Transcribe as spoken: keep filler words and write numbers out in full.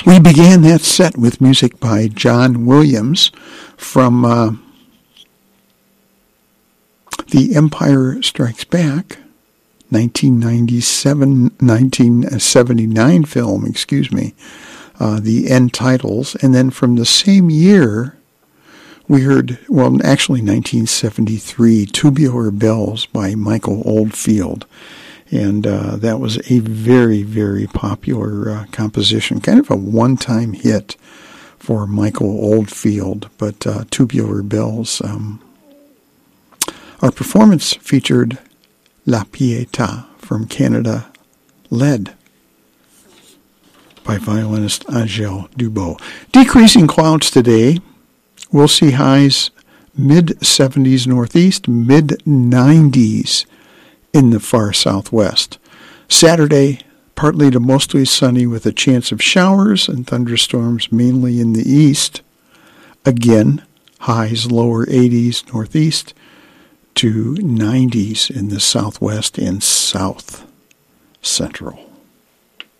We began that set with music by John Williams from uh, The Empire Strikes Back, nineteen ninety-seven, nineteen seventy-nine film, excuse me, uh, the end titles. And then from the same year, we heard, well, actually nineteen seventy-three, Tubular Bells by Michael Oldfield. And uh, that was a very, very popular uh, composition, kind of a one-time hit for Michael Oldfield, but uh, Tubular Bells. Um, our performance featured La Pietà from Canada, led by violinist Angèle Dubot. Decreasing clouds today. We'll see highs mid seventies northeast, mid nineties in the far southwest. Saturday, partly to mostly sunny with a chance of showers and thunderstorms mainly in the east. Again, highs lower eighties northeast to nineties in the southwest and south central.